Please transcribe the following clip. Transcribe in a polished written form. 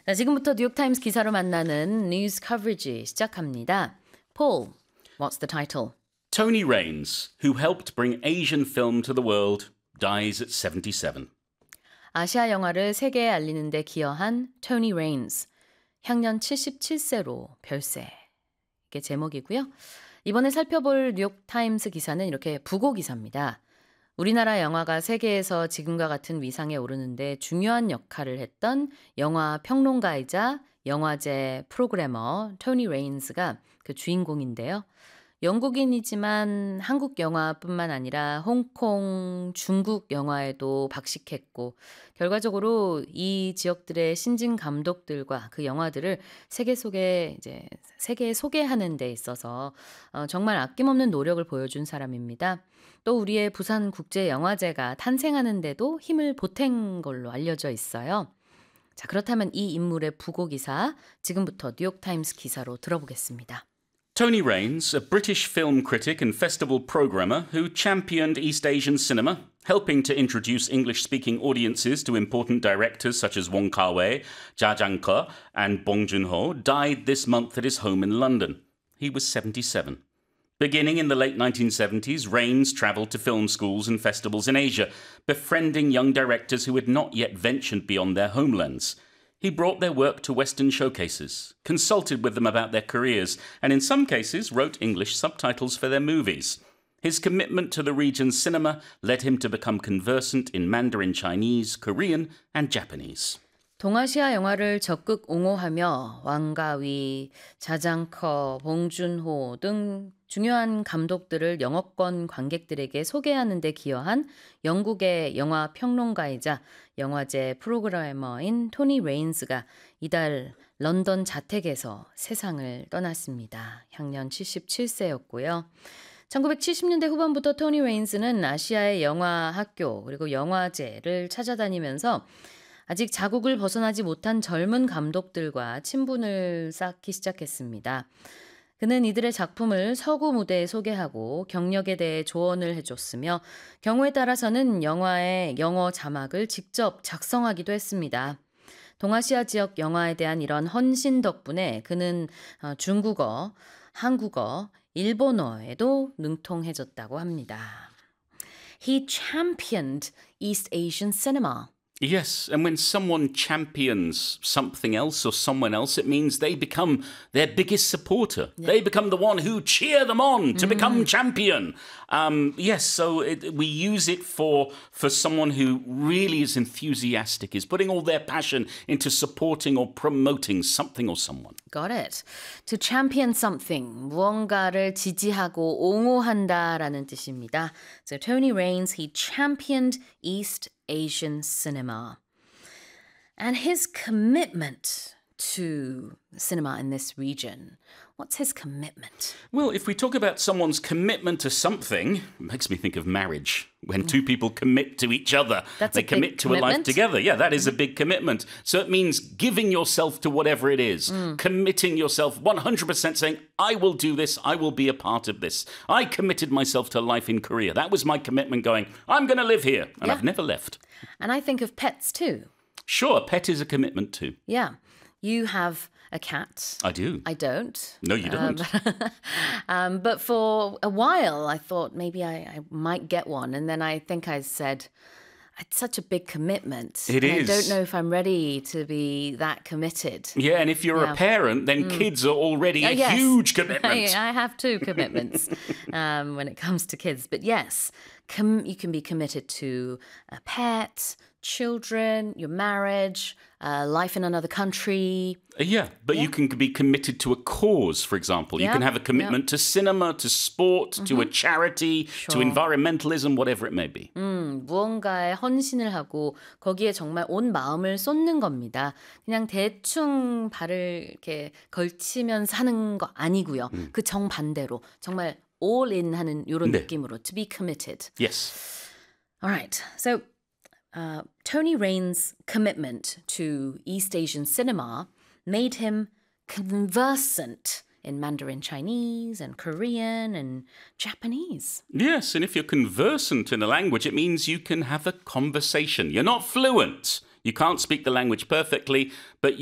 자, 지금부터 뉴욕타임스 기사로 만나는 뉴스 커버리지 시작합니다. Paul, what's the title? Tony Raines, who helped bring Asian film to the world, dies at 77. 아시아 영화를 세계에 알리는 데 기여한 토니 레인스, 향년 77세로 별세. 이게 제목이고요. 이번에 살펴볼 뉴욕타임스 기사는 이렇게 부고 기사입니다. 우리나라 영화가 세계에서 지금과 같은 위상에 오르는데 중요한 역할을 했던 영화 평론가이자 영화제 프로그래머 토니 레인스가 그 주인공인데요. 영국인이지만 한국 영화뿐만 아니라 홍콩, 중국 영화에도 박식했고 결과적으로 이 지역들의 신진 감독들과 그 영화들을 세계에 소개하는 데 있어서 정말 아낌없는 노력을 보여준 사람입니다. 또 우리의 부산 국제영화제가 탄생하는 데도 힘을 보탠 걸로 알려져 있어요. 자, 그렇다면 이 인물의 부고 기사 지금부터 뉴욕타임스 기사로 들어보겠습니다. Tony Raines, a British film critic and festival programmer who championed East Asian cinema, helping to introduce English-speaking audiences to important directors such as Wong Kar-wai, Jia Zhangke, and Bong Joon-ho, died this month at his home in London. He was 77. Beginning in the late 1970s, Raines travelled to film schools and festivals in Asia, befriending young directors who had not yet ventured beyond their homelands. He brought their work to Western showcases, consulted with them about their careers, and in some cases wrote English subtitles for their movies. His commitment to the region's cinema led him to become conversant in Mandarin Chinese, Korean, and Japanese. 동아시아 영화를 적극 옹호하며 왕가위, 자장커, 봉준호 등 중요한 감독들을 영어권 관객들에게 소개하는 데 기여한 영국의 영화 평론가이자 영화제 프로그래머인 토니 레인스가 이달 런던 자택에서 세상을 떠났습니다. 향년 77세였고요. 1970년대 후반부터 토니 레인스는 아시아의 영화 학교 그리고 영화제를 찾아다니면서 아직 자국을 벗어나지 못한 젊은 감독들과 친분을 쌓기 시작했습니다. 그는 이들의 작품을 서구 무대에 소개하고 경력에 대해 조언을 해줬으며 경우에 따라서는 영화의 영어 자막을 직접 작성하기도 했습니다. 동아시아 지역 영화에 대한 이런 헌신 덕분에 그는 중국어, 한국어, 일본어에도 능통해졌다고 합니다. He championed East Asian cinema. Yes, and when someone champions something else or someone else, it means they become their biggest supporter. Yeah. They become the one who cheer them on to become champion. Yes, so we use it for someone who really is enthusiastic, is putting all their passion into supporting or promoting something or someone. Got it. To champion something, 무언가를 지지하고 옹호한다라는 뜻입니다. So Tony Raines, he championed East Asian cinema. And his commitment to cinema in this region, what's his commitment? Well, if we talk about someone's commitment to something, it makes me think of marriage. When two people commit to each other, they commit to a life together. Yeah, that is a big commitment. So it means giving yourself to whatever it is, committing yourself 100%, saying, I will do this, I will be a part of this. I committed myself to life in Korea. That was my commitment going, I'm going to live here. And I've never left. And I think of pets too. Sure, a pet is a commitment too. Yeah. You have a cat. I do. I don't. No, you don't. But for a while, I thought maybe I might get one. And then I think I said, it's such a big commitment. It is. I don't know if I'm ready to be that committed. Yeah, and if you're a parent, then kids are already a huge commitment. I have two commitments when it comes to kids. But yes, you can be committed to a pet, children, your marriage, life in another country. Yeah, but you can be committed to a cause, for example. You can have a commitment to cinema, to sport, to a charity, to environmentalism, whatever it may be. 무언가에 헌신을 하고 거기에 정말 온 마음을 쏟는 겁니다. 그냥 대충 발을 이렇게 걸치면서 하는 거 아니고요. 그 정반대로 정말 all in 하는 이런 느낌으로 to be committed. Yes. All right. So Tony Raines' commitment to East Asian cinema made him conversant in Mandarin Chinese and Korean and Japanese. Yes, and if you're conversant in a language, it means you can have a conversation. You're not fluent. You can't speak the language perfectly, but